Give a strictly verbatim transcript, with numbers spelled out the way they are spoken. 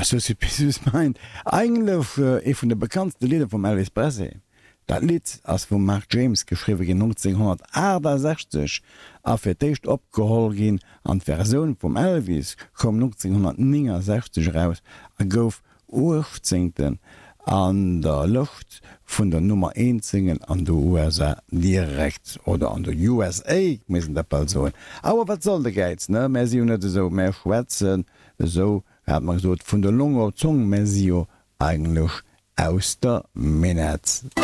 Ja, so ist es meint. Eigentlich äh, e vun der bekannteste Lieder vom Elvis Presley. Dat Lied ass vum Mark James geschriwe gin neunzehnhundertachtundsechzig a fir d'éischt opgeholl gin an d'Versioun vum Elvis kom neunzehnhundertneunundsechzig raus a gouf Urzenkten an der Lucht vun der Nummer een Single an de U S A direkt oder an der U S A missen der Person. Aber wat soll de geiz ne me si net so mé schwätzen so hat man so vun der Lunge Zong Mesio eigentlich aus der Minute.